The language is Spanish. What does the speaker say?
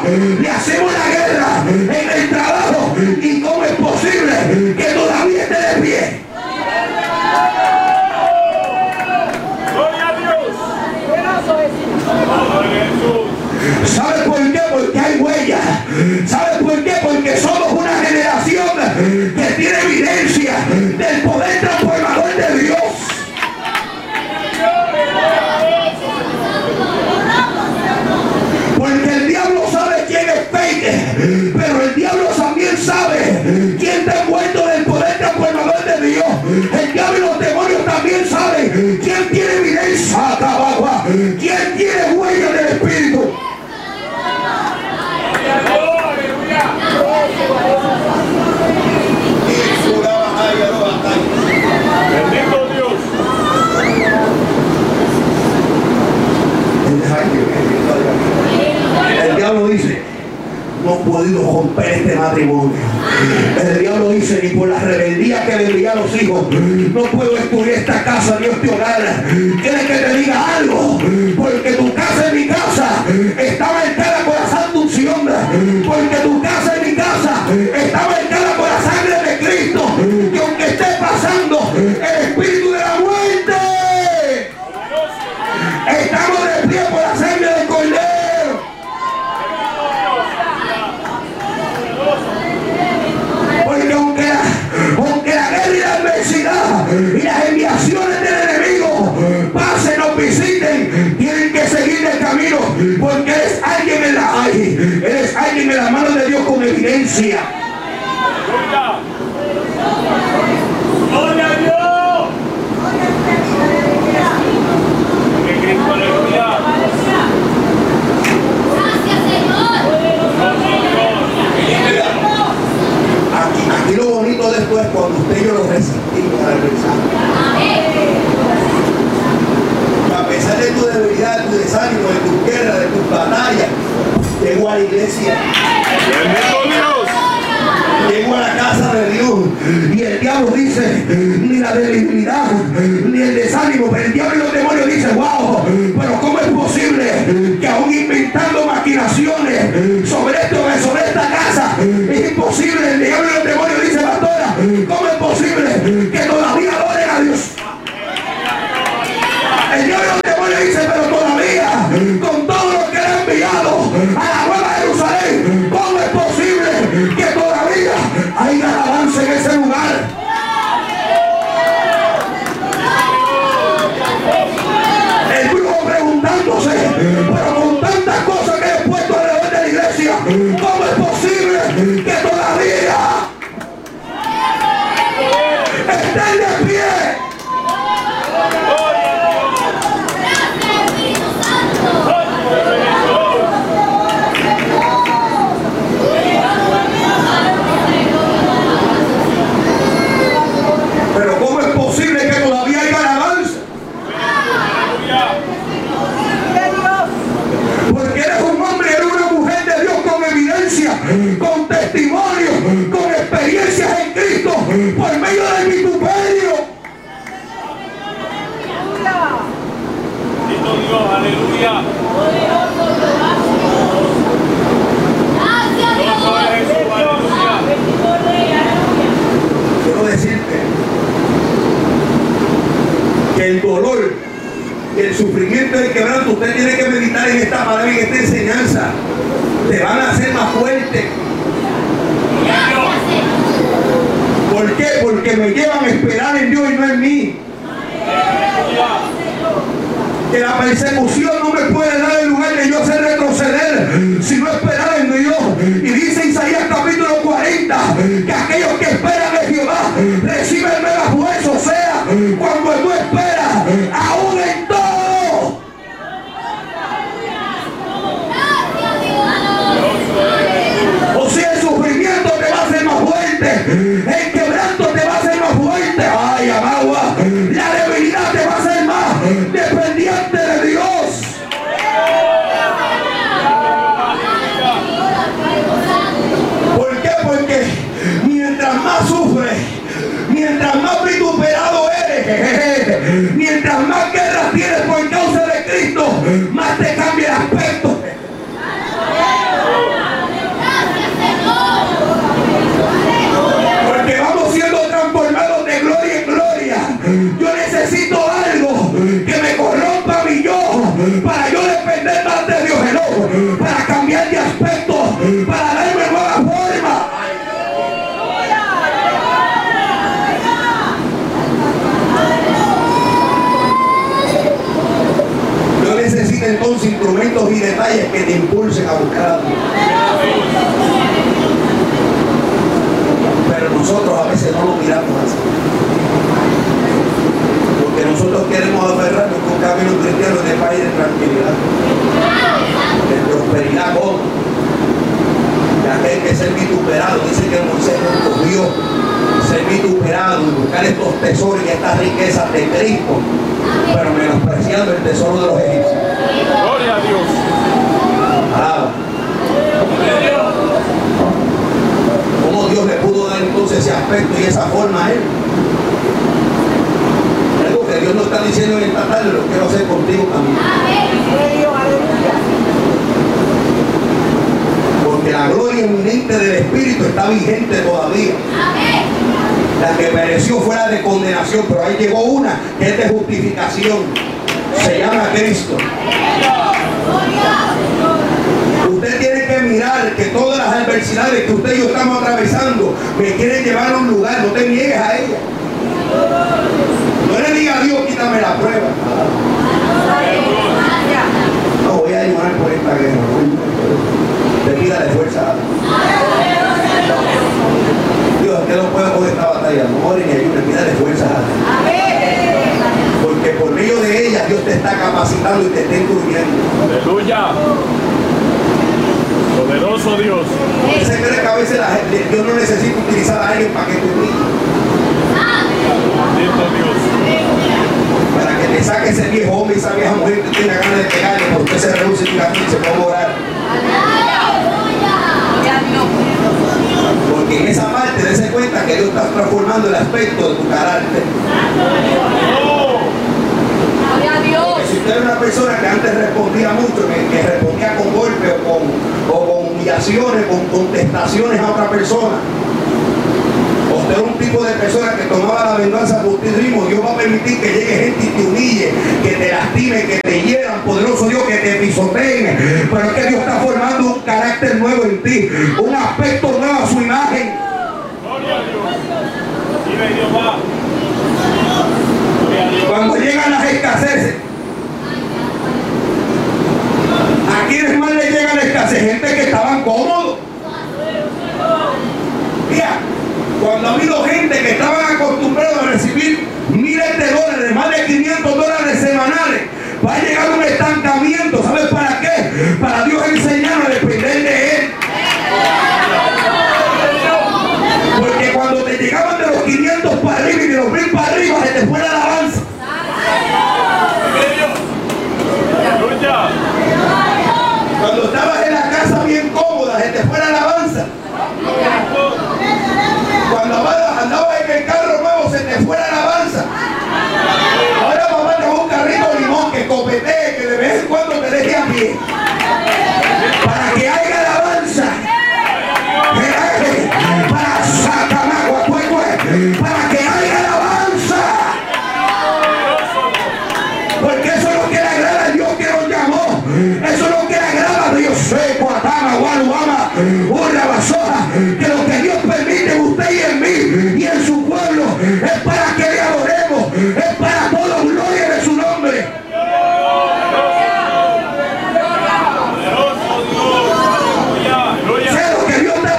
le hacemos la guerra en el trabajo. ¿Y cómo es posible que todavía esté de pie? ¡Gloria a Dios! ¿Sabe por qué? Porque hay huellas. ¿Sabe por qué? Porque somos una generación que tiene evidencia del poder transformador de Dios. Porque el diablo sabe quién es fake, pero el diablo también sabe quién está envuelto del poder transformador de Dios. El diablo y los demonios también saben quién tiene evidencia, quién tiene huella del Espíritu. Bendito Dios. El diablo dice: no he podido romper este matrimonio. El diablo dice: ni por la rebeldía que le envía a los hijos no puedo destruir esta casa ni este hogar. ¿Quieres que te diga algo? Porque tu casa es mi casa, está marcada por la santa unción. Porque tu casa es mi casa, está marcada por la sangre de Cristo. Que aunque esté pasando el espíritu de la muerte, estamos de pie por la sangre del Cordero. Porque aunque la guerra y la adversidad y las enviaciones del enemigo pasen o visiten, tienen que seguir el camino, porque eres alguien en la mano de Dios con evidencia. ¡Gloria a Dios! ¡Aleluya! Aquí lo bonito de esto es cuando usted y yo lo resistimos al mensaje. A pesar de tu debilidad, de tu desánimo, de tu guerra, de tus batallas, llego a la iglesia. ¡Bendito Dios! Llego a la casa de Dios y el diablo dice: ni la debilidad ni el desánimo. Pero el diablo y los demonios dicen: wow, pero ¿cómo es posible que aún inventando maquinaciones sobre esta casa es imposible? El diablo y los demonios dicen: pastora, ¿cómo es posible que todavía adoren a Dios? El diablo y los demonios dicen: pero todavía, con todo lo que le ha enviado a la Nueva Jerusalén, ¿cómo es posible que todavía hay alabanza en ese lugar? El brujo preguntándose: pero con tantas cosas que he puesto alrededor de la iglesia, ¿cómo es posible que todavía estén de pie? Pero ¿cómo es posible que todavía haya alabanza? Porque eres un hombre y eres una mujer de Dios con evidencia, con testimonio, con experiencias en Cristo, por medio del vituperio. Bendito Dios, aleluya. Quiero decirte que el dolor y el sufrimiento y el quebranto, usted tiene que meditar en esta palabra, en esta enseñanza, te van a hacer más fuerte. ¿Por qué? Porque me llevan a esperar en Dios y no en mí. Que la persecución no me puede dar el lugar de yo hacer retroceder, sino esperar en Dios. Y dice Isaías capítulo 40 que aquellos que esperan en Jehová reciben nuevas fuerzas. O sea, cuando tú esperas, aún en todo, o sea, el sufrimiento te va a hacer más fuerte, el quebranto te va a hacer más fuerte. Ay, amagua, la debilidad te va a hacer más dependiente de Dios. para cambiar de aspecto, para darme nueva forma. Yo necesito entonces instrumentos y detalles que te impulsen a buscar a Dios. Pero nosotros a veces no lo miramos así. Porque nosotros queremos aferrarnos con un camino cristiano de paz y de tranquilidad, de prosperidad cómoda. Ya que hay que ser vituperado. Dice que Moisés escogió ser vituperado y buscar estos tesoros y estas riquezas de Cristo, pero menospreciando el tesoro de los egipcios. Gloria a Dios. Alaba. ¿Cómo Dios le pudo dar entonces ese aspecto y esa forma a él? Algo que Dios no está diciendo en esta tarde, lo quiero hacer contigo también. Porque la gloria eminente del Espíritu está vigente todavía. La que pereció fuera de condenación, pero ahí llegó una que es de justificación. Se llama Cristo. Usted tiene que mirar que todas las adversidades que usted y yo estamos atravesando me quieren llevar a un lugar. No te niegues a ella. No le diga a Dios, quítame la prueba. No voy a ayudar por esta guerra. Te pídale fuerza. Dios, que no puedo con esta batalla. No ore ni ayude, pídale fuerza. Porque por medio de ella Dios te está capacitando y te está instruyendo. Aleluya. Poderoso Dios. ¿Usted se cree que a veces Dios no necesita utilizar a alguien para que te humille? Bendito Dios. Para que te saque ese viejo hombre y esa vieja mujer que tiene ganas de pegarle, porque usted se reduce y se puede orar. Porque en esa parte dése cuenta que Dios está transformando el aspecto de tu carácter. Porque si usted era una persona que antes respondía mucho, que respondía con golpes o con humillaciones, con contestaciones a otra persona, o usted era un tipo de persona que tomaba la venganza por ti mismo, Dios va a permitir que llegue gente y te humille, que te lastime, que te hieran, poderoso Dios, que te pisoteen. Pero es que Dios está formando un carácter nuevo en ti, un aspecto nuevo a su imagen. Gloria a Dios. Vive Jehová. Gloria a Dios. Cuando llegan las escaseces, ¿a quiénes más le llega la escasez? Gente que estaban cómodos. Mira, cuando ha habido gente que estaban acostumbrados a recibir miles de dólares, más de $500 semanales, va a llegar un estancamiento. ¿Sabes para qué? Para Dios enseñar